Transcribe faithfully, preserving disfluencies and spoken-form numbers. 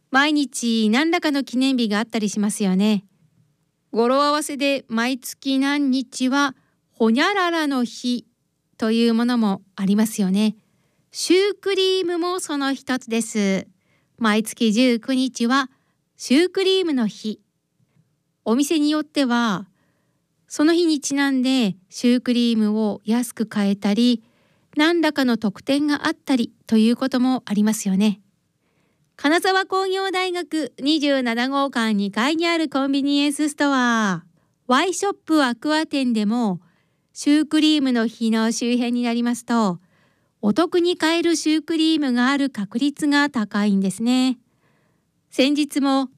毎日何らかの記念日があったりしますよね。語呂合わせで毎月何日はほにゃららの日というものもありますよね。シュークリームもその一つです。毎月じゅうくにちはシュークリームの日。お店によってはその日にちなんでシュークリームを安く買えたり、何らかの特典があったりということもありますよね。金沢工業大学にじゅうななごうかんにかいにあるコンビニエンスストア、ワイショップアクア店でも、シュークリームの日の周辺になりますと、お得に買えるシュークリームがある確率が高いんですね。先日も